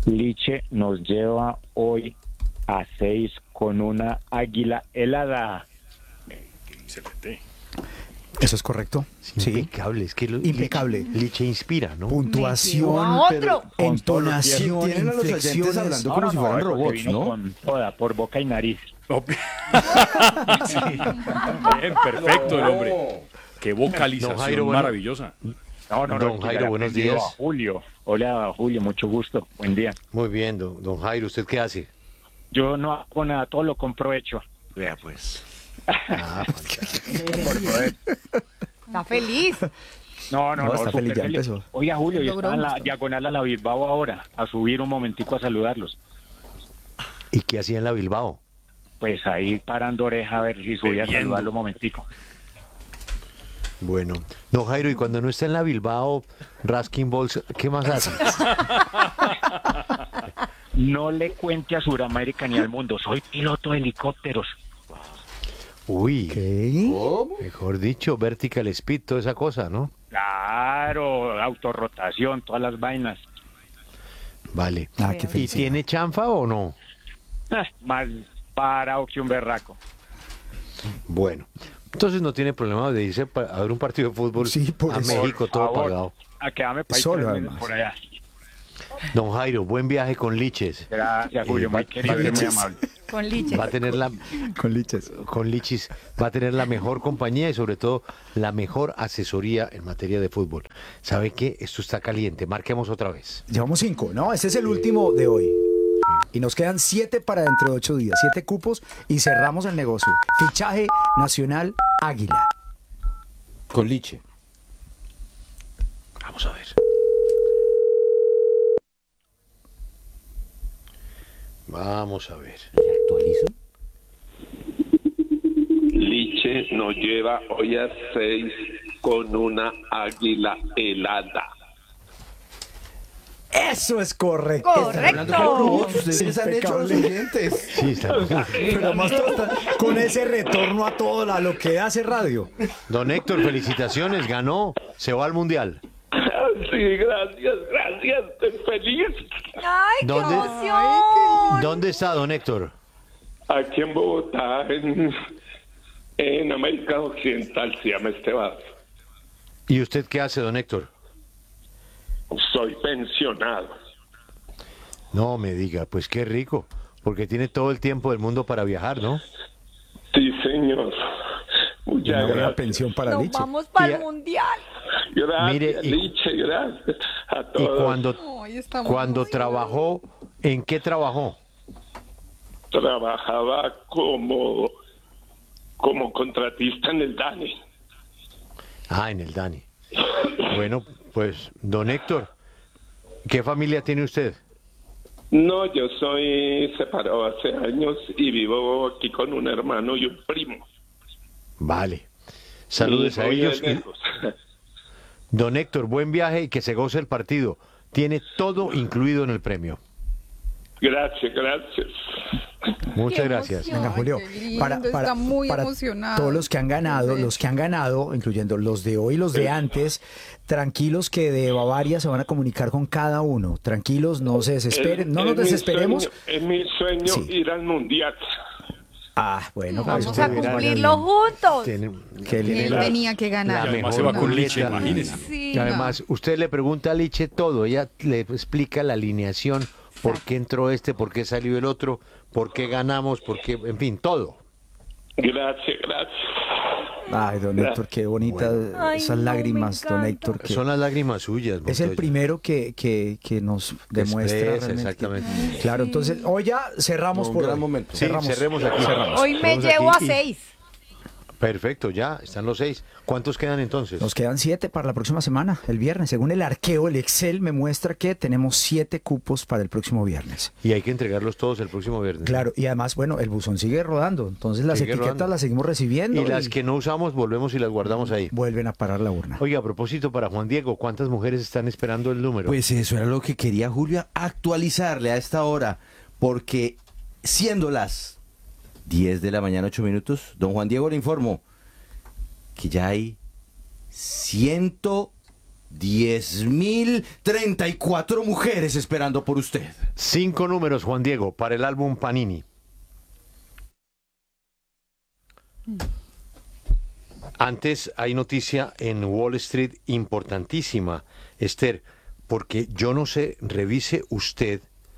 Liche nos lleva hoy a 6 con una águila helada. Excelente. ¿Eso es correcto? Sí. Impecable, es que Impecable. Liche inspira, ¿no? Puntuación, Otro. entonación, Tienen a los oyentes inflexiones. hablando como si fueran eso robots, vino ¿no? con toda, por boca y nariz. Sí. Bien, perfecto el hombre. Qué vocalización Don Jairo, bueno. maravillosa. No, Don que Jairo, le buenos aprendió días. a Julio. Hola, Julio, mucho gusto. Buen día. Muy bien, don Jairo, ¿usted qué hace? Yo no hago nada, todo lo compro hecho. Vea, pues. Está feliz. No, Está súper feliz, ya feliz. empezó. Oiga, Julio, yo Logró estaba en la gusto. diagonal a la Bilbao ahora, a subir un momentico a saludarlos. ¿Y qué hacía en la Bilbao? Pues ahí parando oreja a ver si subía a Bebiendo. saludarlo un momentico. Bueno, don Jairo, y cuando no está en la Bilbao, Raskin Balls, ¿qué más hace? No le cuente a Sudamérica ni al mundo, soy piloto de helicópteros. Uy, ¿Qué? mejor dicho, vertical speed, toda esa cosa, ¿no? Claro, autorrotación, todas las vainas. Vale. Ah, qué ¿Y felicidad. tiene chanfa o no? Más parado que un berraco. Bueno, entonces no tiene problema de irse a ver un partido de fútbol Sí, por a eso. México, todo Por favor, pagado. A quedarme para Solo, 3 meses además. por allá. Don Jairo, buen viaje con Liches. Gracias, Julio, muy querido y muy amable. Con liche. Va a tener Con liches. con Lichis, va a tener la mejor compañía y sobre todo la mejor asesoría en materia de fútbol. ¿Sabe qué? Esto está caliente. Marquemos otra vez. Llevamos 5, ¿no? Ese es el último de hoy. Y nos quedan 7 para dentro de 8 días. 7 cupos y cerramos el negocio. Fichaje nacional Águila. Con Liche. Vamos a ver. Vamos a ver. ¿Actualizo? Liche nos lleva hoy a 6 con una águila helada. Eso es correcto. Hablando como Correcto. robots, ustedes les han hecho a los oyentes. Sí, está. Pero más todo está con ese retorno a todo lo que hace radio. Don Héctor, felicitaciones, ganó, se va al Mundial. Sí, gracias, estoy feliz. Ay, qué ¿Dónde? emoción. ¿Dónde está don Héctor? Aquí en Bogotá, en América Occidental, se llama este barrio. ¿Y usted qué hace, don Héctor? Soy pensionado. No me diga, pues qué rico, porque tiene todo el tiempo del mundo para viajar, ¿no? Sí, señor. Muchas Una buena gracias. pensión para Nos Liche. vamos para Y- el mundial. Gracias, Mire, y- Liche, gracias a Y todos. Ay, estamos cuando emocionados. trabajó, ¿en qué trabajó? Trabajaba como contratista en el DANE. Ah, en el Dani. Bueno, pues, don Héctor, ¿qué familia tiene usted? No, yo soy separado hace años y vivo aquí con un hermano y un primo. Vale. Saludos Y a voy de ellos. Y- lejos. Don Héctor, buen viaje y que se goce el partido. Tiene todo incluido en el premio. Gracias. Muchas Qué gracias. emoción. Venga, Julio, Ay, qué lindo, está muy emocionado. todos los que han ganado, incluyendo los de hoy y los de antes, tranquilos que de Bavaria se van a comunicar con cada uno. Tranquilos, no se desesperen, no nos desesperemos. Es mi sueño Sí. ir al mundial. Ah, bueno, pues Vamos a verá, cumplirlo juntos. Tiene- Qué tiene Él la- tenía que ganar. la Y además mejor se va con boleta. Liche, imagínese. Sí, Y además, usted le pregunta a Liche todo, ella le explica la alineación, por qué entró este, por qué salió el otro, por qué ganamos, por qué, en fin, todo. Gracias. Ay, don Héctor, qué bonita Ay, esas no, me lágrimas, don encanta. Héctor. Que Son las lágrimas suyas. es el Montoya. primero que nos demuestra expresa, realmente. exactamente. Claro, entonces, hoy ya cerramos Un por gran hoy. momento. Sí, cerremos aquí. Hoy me Cerremos llevo a aquí y- 6. Perfecto, ya, están los 6. ¿Cuántos quedan entonces? Nos quedan 7 para la próxima semana, el viernes. Según el arqueo, el Excel me muestra que tenemos 7 cupos para el próximo viernes. Y hay que entregarlos todos el próximo viernes. Claro, y además, bueno, el buzón sigue rodando, entonces las Sigue etiquetas rodando. las seguimos recibiendo Y las que no usamos, volvemos y las guardamos ahí. vuelven a parar la urna. Oiga, a propósito, para Juan Diego, ¿cuántas mujeres están esperando el número? Pues eso era lo que quería Julio actualizarle a esta hora, porque siendo las 10 de la mañana, 8 minutos, don Juan Diego le informo que ya hay 120 10.034 mujeres esperando por usted. 5 números, Juan Diego, para el álbum Panini. Antes hay noticia en Wall Street importantísima, Esther, porque yo no sé, revise usted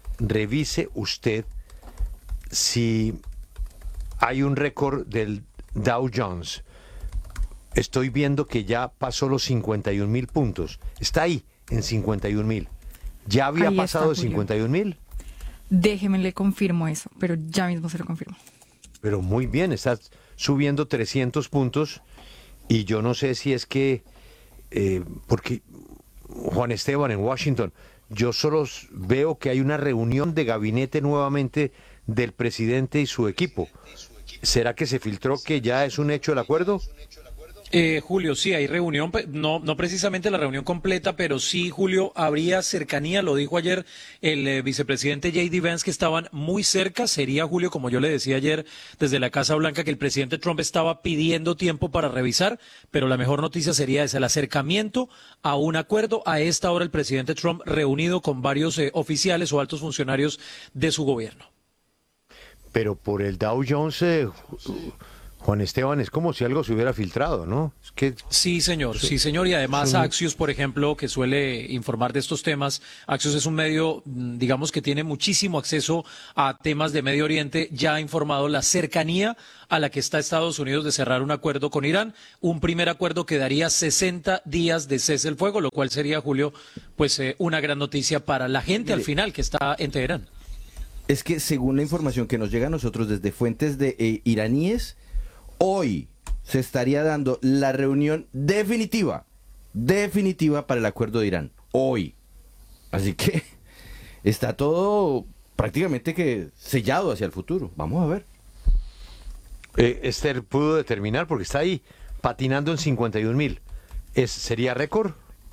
si hay un récord del Dow Jones. Estoy viendo que ya pasó los 51.000 puntos. Está ahí, en 51.000. ¿Ya había Ahí pasado está, de 51.000? Déjeme, le confirmo eso, pero ya mismo se lo confirmo. Pero muy bien, está subiendo 300 puntos y yo no sé si es que, porque Juan Esteban en Washington, yo solo veo que hay una reunión de gabinete nuevamente del presidente y su equipo. ¿Será que se filtró que ya es un hecho el acuerdo? Julio, sí, hay reunión, no precisamente la reunión completa, pero sí, Julio, habría cercanía, lo dijo ayer el vicepresidente J.D. Vance, que estaban muy cerca. Sería, Julio, como yo le decía ayer desde la Casa Blanca, que el presidente Trump estaba pidiendo tiempo para revisar, pero la mejor noticia sería esa, el acercamiento a un acuerdo. A esta hora el presidente Trump reunido con varios oficiales o altos funcionarios de su gobierno. Pero por el Dow Jones, Juan Esteban, es como si algo se hubiera filtrado, ¿no? Es que... Sí, señor, y además Axios, por ejemplo, que suele informar de estos temas, Axios es un medio, digamos, que tiene muchísimo acceso a temas de Medio Oriente, ya ha informado la cercanía a la que está Estados Unidos de cerrar un acuerdo con Irán, un primer acuerdo que daría 60 días de cese el fuego, lo cual sería, Julio, pues una gran noticia para la gente al final que está en Teherán. Es que según la información que nos llega a nosotros desde fuentes de iraníes, hoy se estaría dando la reunión definitiva para el acuerdo de Irán. Hoy. Así que está todo prácticamente que sellado hacia el futuro. Vamos a ver. Esther pudo determinar, porque está ahí patinando en 51.000. ¿Sería récord?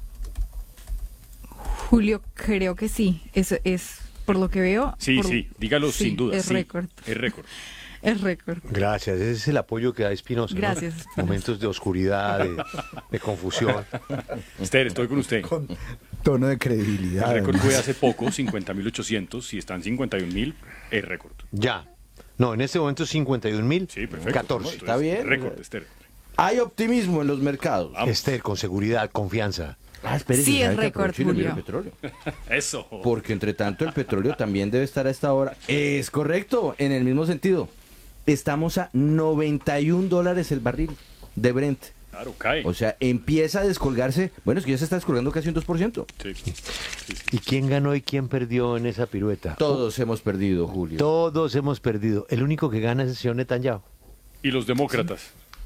Julio, creo que sí. Es por lo que veo. Sí, dígalo sin duda. Es récord. Es récord. Es récord. Gracias, ese es el apoyo que da Espinosa. Gracias. ¿No? Momentos de oscuridad, de confusión. Esther, estoy con usted. Con tono de credibilidad. El récord fue hace poco, 50.800. Si están 51.000, es récord. Ya. No, en este momento es 51.000. Sí, perfecto. 14. Está bien. Récord, Esther. Hay optimismo en los mercados. Esther, con seguridad, confianza. Espérese, Sí, ¿sabe es que récord, aprovecho y le envío el Julio. petróleo? Eso. Porque entre tanto el petróleo también debe estar a esta hora. Es correcto, en el mismo sentido. Estamos a $91 el barril de Brent. Claro, cae. O sea, empieza a descolgarse. Bueno, es que ya se está descolgando casi un 2%. Sí. ¿Y quién ganó y quién perdió en esa pirueta? Todos hemos perdido, Julio. Todos hemos perdido. El único que gana es el señor Netanyahu. Y los demócratas.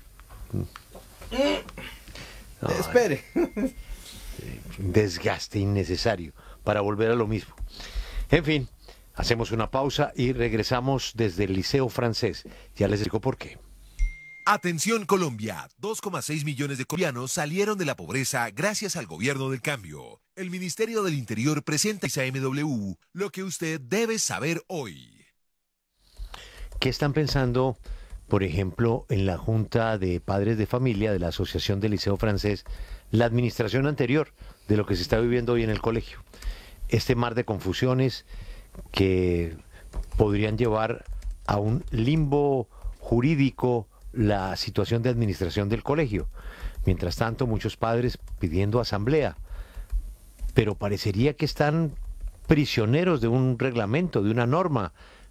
Espere. Desgaste innecesario para volver a lo mismo. En fin, hacemos una pausa y regresamos desde el Liceo Francés. Ya les digo por qué. Atención Colombia, 2,6 millones de colombianos salieron de la pobreza gracias al gobierno del cambio. El Ministerio del Interior presenta a MW lo que usted debe saber hoy. ¿Qué están pensando, por ejemplo, en la Junta de Padres de Familia de la Asociación del Liceo Francés, la administración anterior de lo que se está viviendo hoy en el colegio? Este mar de confusiones que podrían llevar a un limbo jurídico la situación de administración del colegio. Mientras tanto, muchos padres pidiendo asamblea, pero parecería que están prisioneros de un reglamento, de una norma.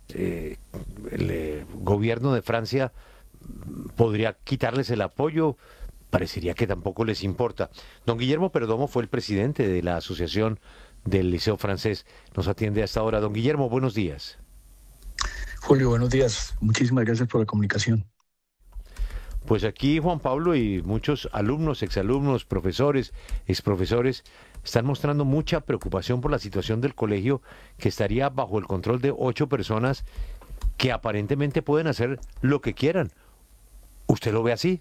El gobierno de Francia podría quitarles el apoyo, parecería que tampoco les importa. Don Guillermo Perdomo fue el presidente de la Asociación del Liceo Francés. Nos atiende hasta ahora. Don Guillermo, buenos días. Julio, buenos días. Muchísimas gracias por la comunicación. Pues aquí Juan Pablo y muchos alumnos, exalumnos, profesores, exprofesores están mostrando mucha preocupación por la situación del colegio, que estaría bajo el control de 8 personas que aparentemente pueden hacer lo que quieran. ¿Usted lo ve así?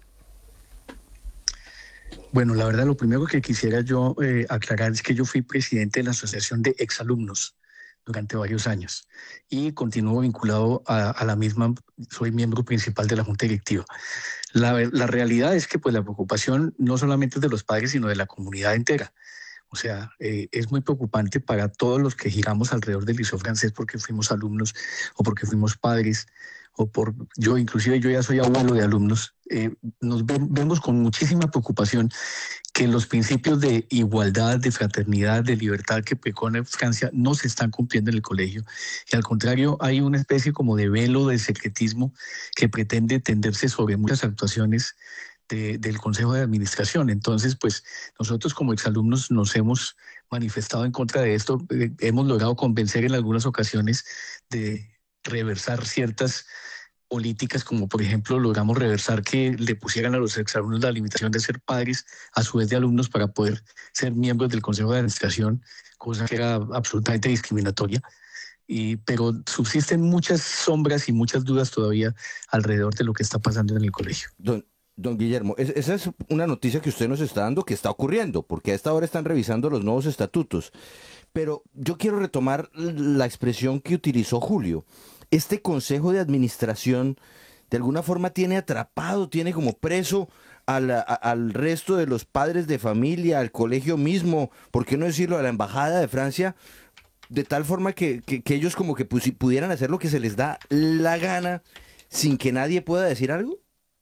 Bueno, la verdad, lo primero que quisiera yo aclarar es que yo fui presidente de la Asociación de Exalumnos durante varios años y continúo vinculado a la misma, soy miembro principal de la Junta Directiva. La realidad es que pues la preocupación no solamente es de los padres, sino de la comunidad entera. O sea, es muy preocupante para todos los que giramos alrededor del Liceo Francés porque fuimos alumnos o porque fuimos padres inclusive yo ya soy abuelo de alumnos. Vemos con muchísima preocupación que los principios de igualdad, de fraternidad, de libertad que precona Francia no se están cumpliendo en el colegio. Y al contrario, hay una especie como de velo de secretismo que pretende tenderse sobre muchas actuaciones del Consejo de Administración. Entonces, pues nosotros como exalumnos nos hemos manifestado en contra de esto. Hemos logrado convencer en algunas ocasiones de reversar ciertas políticas, como por ejemplo logramos reversar que le pusieran a los exalumnos la limitación de ser padres a su vez de alumnos para poder ser miembros del Consejo de Administración, cosa que era absolutamente discriminatoria. Pero subsisten muchas sombras y muchas dudas todavía alrededor de lo que está pasando en el colegio. Don Guillermo, esa es una noticia que usted nos está dando que está ocurriendo, porque a esta hora están revisando los nuevos estatutos. Pero yo quiero retomar la expresión que utilizó Julio. Este Consejo de Administración de alguna forma tiene atrapado, tiene como preso al resto de los padres de familia, al colegio mismo, ¿por qué no decirlo?, a la Embajada de Francia, de tal forma que ellos como que pudieran hacer lo que se les da la gana sin que nadie pueda decir algo.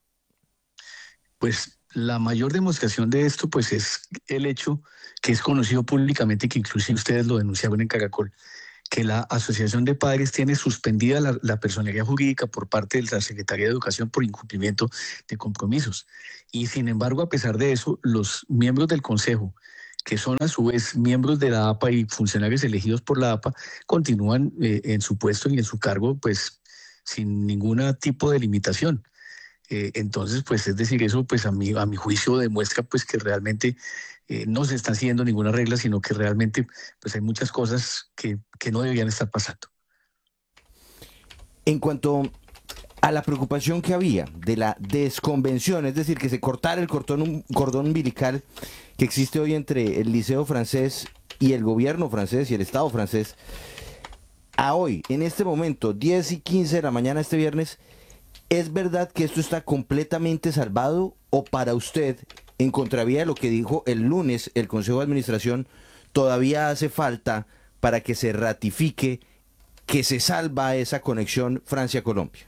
Pues la mayor demostración de esto pues es el hecho que es conocido públicamente, que inclusive ustedes lo denunciaron en Caracol, que la Asociación de Padres tiene suspendida la personería jurídica por parte de la Secretaría de Educación por incumplimiento de compromisos. Y sin embargo, a pesar de eso, los miembros del Consejo, que son a su vez miembros de la APA y funcionarios elegidos por la APA, continúan en su puesto y en su cargo pues sin ningún tipo de limitación. Entonces, pues es decir, eso pues a mi juicio demuestra pues que realmente no se está siguiendo ninguna regla, sino que realmente pues hay muchas cosas que no deberían estar pasando. En cuanto a la preocupación que había de la desconvención, es decir, que se cortara el cordón umbilical que existe hoy entre el Liceo francés y el gobierno francés y el Estado francés, a hoy, en este momento, 10:15 de la mañana este viernes, ¿es verdad que esto está completamente salvado o para usted, en contravía de lo que dijo el lunes el Consejo de Administración, todavía hace falta para que se ratifique que se salva esa conexión Francia-Colombia?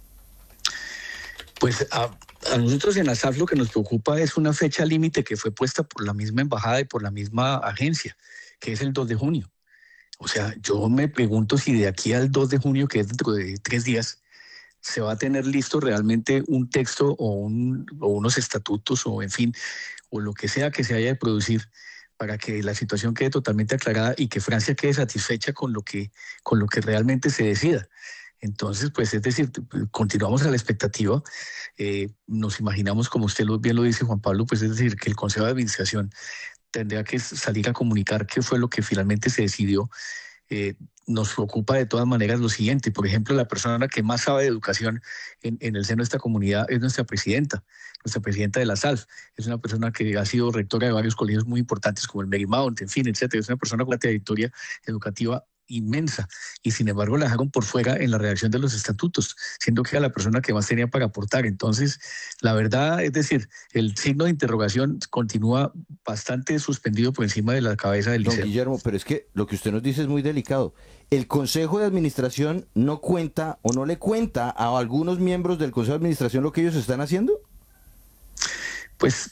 Pues a nosotros en la SAF lo que nos preocupa es una fecha límite que fue puesta por la misma embajada y por la misma agencia, que es el 2 de junio. O sea, yo me pregunto si de aquí al 2 de junio, que es dentro de 3 días, se va a tener listo realmente un texto o unos estatutos o en fin, o lo que sea que se haya de producir para que la situación quede totalmente aclarada y que Francia quede satisfecha con lo que realmente se decida. Entonces, pues es decir, continuamos a la expectativa. Nos imaginamos, como usted bien lo dice, Juan Pablo, pues es decir, que el Consejo de Administración tendría que salir a comunicar qué fue lo que finalmente se decidió. Nos preocupa de todas maneras lo siguiente. Por ejemplo, la persona que más sabe de educación en el seno de esta comunidad es nuestra presidenta de la SALF. Es una persona que ha sido rectora de varios colegios muy importantes como el Marymount, en fin, etcétera. Es una persona con una trayectoria educativa inmensa y sin embargo la dejaron por fuera en la redacción de los estatutos, siendo que era la persona que más tenía para aportar. Entonces, la verdad, es decir, el signo de interrogación continúa bastante suspendido por encima de la cabeza del liceo. Don Guillermo, pero es que lo que usted nos dice es muy delicado. El Consejo de Administración no cuenta o no le cuenta a algunos miembros del Consejo de Administración lo que ellos están haciendo. Pues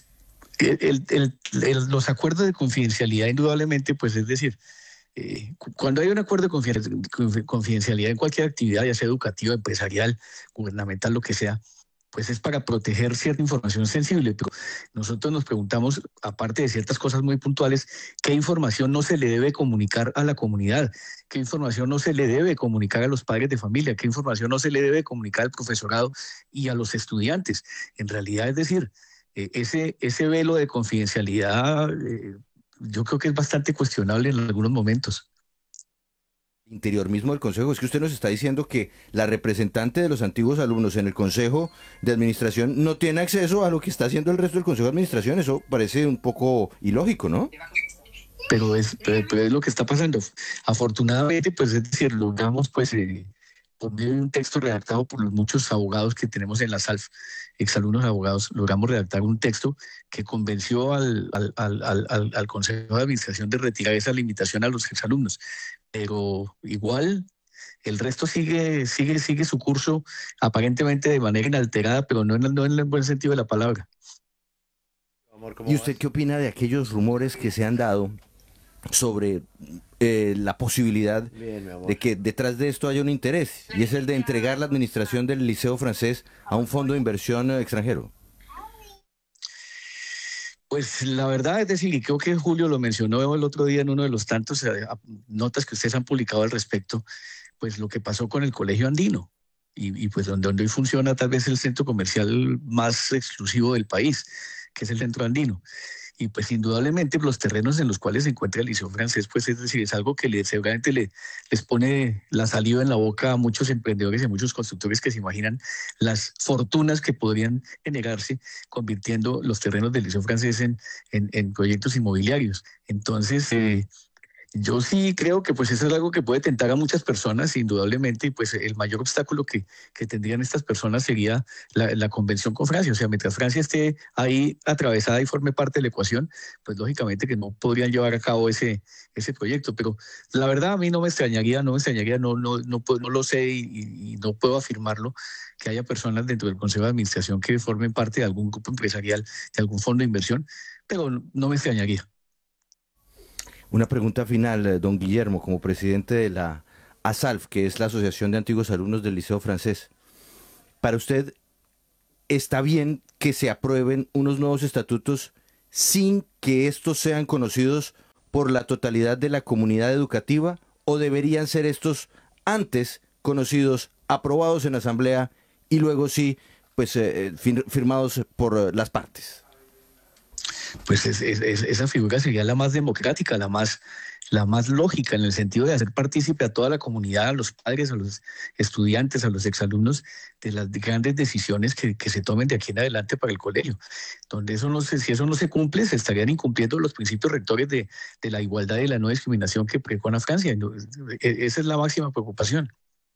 los acuerdos de confidencialidad indudablemente, pues es decir, cuando hay un acuerdo de confidencialidad en cualquier actividad, ya sea educativa, empresarial, gubernamental, lo que sea, pues es para proteger cierta información sensible. Pero nosotros nos preguntamos, aparte de ciertas cosas muy puntuales, ¿qué información no se le debe comunicar a la comunidad? ¿Qué información no se le debe comunicar a los padres de familia? ¿Qué información no se le debe comunicar al profesorado y a los estudiantes? En realidad, es decir, ese velo de confidencialidad yo creo que es bastante cuestionable en algunos momentos. Interior mismo del Consejo, es que usted nos está diciendo que la representante de los antiguos alumnos en el Consejo de Administración no tiene acceso a lo que está haciendo el resto del Consejo de Administración. Eso parece un poco ilógico, ¿no? Pero es lo que está pasando. Afortunadamente, pues es decir, logramos pues por medio de un texto redactado por los muchos abogados que tenemos en la SALF, exalumnos abogados, logramos redactar un texto que convenció al Consejo de Administración de retirar esa limitación a los exalumnos. Pero igual el resto sigue su curso aparentemente de manera inalterada, pero no en el buen sentido de la palabra. ¿Y usted qué opina de aquellos rumores que se han dado sobre la posibilidad de que detrás de esto haya un interés, y es el de entregar la administración del Liceo Francés a un fondo de inversión extranjero? Pues la verdad es decir, y creo que Julio lo mencionó el otro día en uno de los tantos notas que ustedes han publicado al respecto, pues lo que pasó con el Colegio Andino, y pues donde hoy funciona tal vez el centro comercial más exclusivo del país, que es el Centro Andino. Y pues indudablemente los terrenos en los cuales se encuentra el Liceo Francés, pues es decir, es algo que seguramente les pone la saliva en la boca a muchos emprendedores y a muchos constructores que se imaginan las fortunas que podrían generarse convirtiendo los terrenos del Liceo Francés en proyectos inmobiliarios. Entonces, yo sí creo que pues eso es algo que puede tentar a muchas personas, indudablemente, y pues el mayor obstáculo que tendrían estas personas sería la convención con Francia. O sea, mientras Francia esté ahí atravesada y forme parte de la ecuación, pues lógicamente que no podrían llevar a cabo ese proyecto. Pero la verdad a mí no me extrañaría, no lo sé y no puedo afirmarlo, que haya personas dentro del Consejo de Administración que formen parte de algún grupo empresarial, de algún fondo de inversión, pero no me extrañaría. Una pregunta final, don Guillermo, como presidente de la ASALF, que es la Asociación de Antiguos Alumnos del Liceo Francés. ¿Para usted está bien que se aprueben unos nuevos estatutos sin que estos sean conocidos por la totalidad de la comunidad educativa, o deberían ser estos antes conocidos, aprobados en asamblea y luego sí, pues firmados por las partes? Pues esa figura sería la más democrática, la más lógica, en el sentido de hacer partícipe a toda la comunidad, a los padres, a los estudiantes, a los exalumnos, de las grandes decisiones que se tomen de aquí en adelante para el colegio. Donde si eso no se cumple, se estarían incumpliendo los principios rectores de la igualdad y la no discriminación que precona Francia. Esa es la máxima preocupación.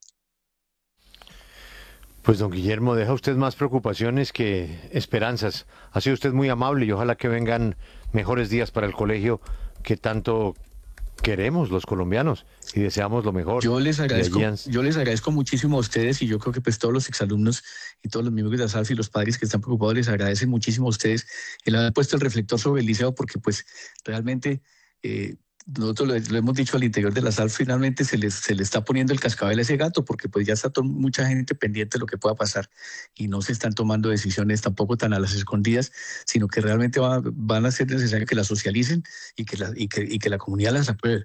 Pues don Guillermo, deja usted más preocupaciones que esperanzas. Ha sido usted muy amable y ojalá que vengan mejores días para el colegio que tanto queremos los colombianos y deseamos lo mejor. Yo les agradezco muchísimo a ustedes, y yo creo que pues todos los exalumnos y todos los miembros de la SALF y los padres que están preocupados les agradecen muchísimo a ustedes el haber puesto el reflector sobre el liceo, porque pues realmente nosotros lo hemos dicho al interior de la SALF, finalmente se le está poniendo el cascabel a ese gato, porque pues ya está mucha gente pendiente de lo que pueda pasar y no se están tomando decisiones tampoco tan a las escondidas, sino que realmente van a ser necesarias que las socialicen y que la comunidad las apruebe.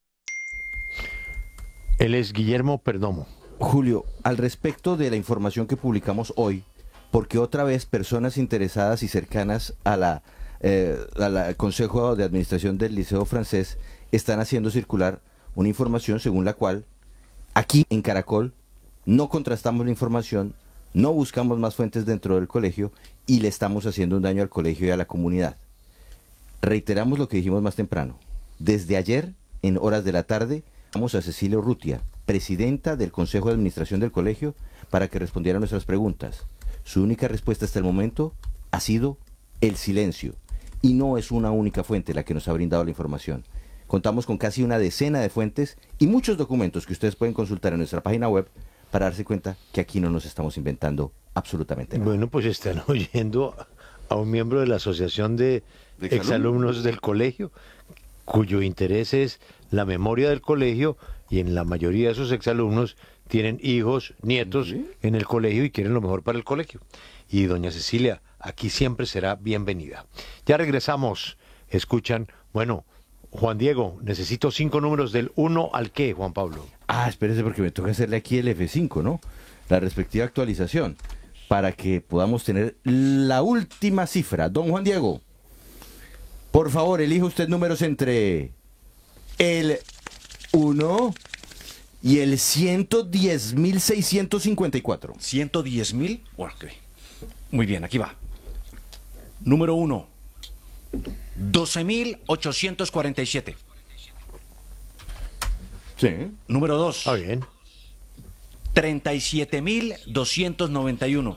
Él es Guillermo Perdomo. Julio, al respecto de la información que publicamos hoy, porque otra vez personas interesadas y cercanas al Consejo de Administración del Liceo Francés están haciendo circular una información según la cual aquí en Caracol no contrastamos la información, no buscamos más fuentes dentro del colegio y le estamos haciendo un daño al colegio y a la comunidad. Reiteramos lo que dijimos más temprano. Desde ayer, en horas de la tarde, vamos a Cecilia Urrutia, presidenta del Consejo de Administración del colegio, para que respondiera a nuestras preguntas. Su única respuesta hasta el momento ha sido el silencio. Y no es una única fuente la que nos ha brindado la información. Contamos con casi una decena de fuentes y muchos documentos que ustedes pueden consultar en nuestra página web para darse cuenta que aquí no nos estamos inventando absolutamente nada. Bueno, pues están oyendo a un miembro de la Asociación de Exalumnos del colegio, cuyo interés es la memoria del colegio, y en la mayoría de esos exalumnos tienen hijos, nietos en el colegio y quieren lo mejor para el colegio. Y doña Cecilia aquí siempre será bienvenida. Ya regresamos. Escuchan, bueno, Juan Diego, necesito 5 números del 1 al qué, Juan Pablo. Espérese, porque me toca hacerle aquí el F5, ¿no? La respectiva actualización, para que podamos tener la última cifra. Don Juan Diego, por favor, elija usted números entre el 1 y el 110.654. ¿110.000? Bueno, ok. Muy bien, aquí va. Número 1, 12.847. Sí. Número 2. Está bien. 37.291.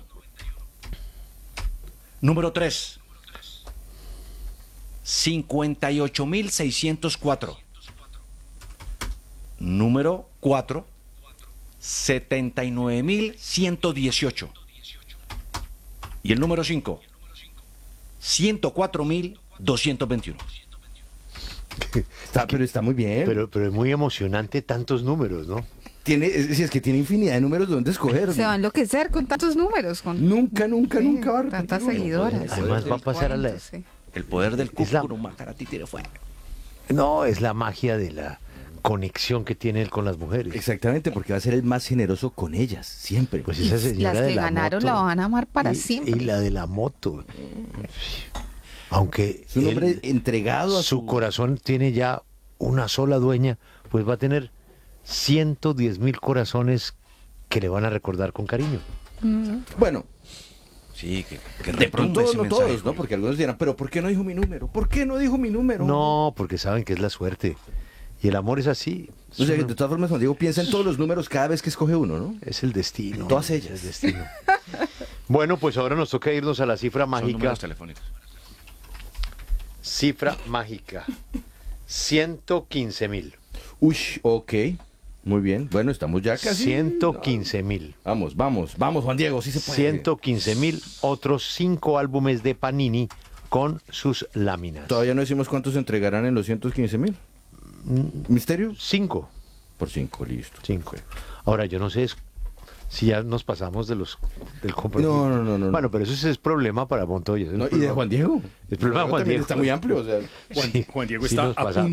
Número 3, 58.604. Número 4, 79.118. Y el número 5, 104.221. Pero está muy bien. Pero es muy emocionante tantos números, ¿no? Si es que tiene infinidad de números de dónde escoger. Se va a enloquecer con tantos números. Nunca va a repetir tantas uno. seguidoras. Además va a pasar a la... El poder del Es la- cúpuro matar a ti tiene fuego. No, es la magia de la conexión que tiene él con las mujeres. Exactamente, porque va a ser el más generoso con ellas, siempre. Pues esa señora Las de que la ganaron moto, la van a amar para y siempre. la de la moto. Aunque Es un hombre él, entregado a su corazón tiene ya una sola dueña, pues va a tener 110.000 corazones que le van a recordar con cariño. Bueno, Sí, que de pronto ese no mensaje, todos, ¿no? Porque algunos dirán, pero ¿por qué no dijo mi número? ¿Por qué no dijo mi número? No, porque saben que es la suerte. Y el amor es así. O sea, que de todas formas, Juan Diego piensa en todos los números cada vez que escoge uno, ¿no? Es el destino. Todas ellas. Es el destino. Bueno, pues ahora nos toca irnos a la cifra Son mágica. números telefónicos. Cifra mágica. 115.000. Uy, ok. Muy bien. Bueno, estamos ya casi. 115.000. Vamos, Juan Diego, sí se puede. 115.000. Otros 5 álbumes de Panini con sus láminas. Todavía no decimos cuántos se entregarán en los 115.000. ¿Misterio? 5. Por 5, listo. 5. Ahora, yo no sé si ya nos pasamos del compromiso. No. Bueno, pero eso es problema para Montoya. No, ¿y de Juan Diego? El problema de Juan También Diego está muy amplio. O sea, Juan Diego sí está nos a pasamos.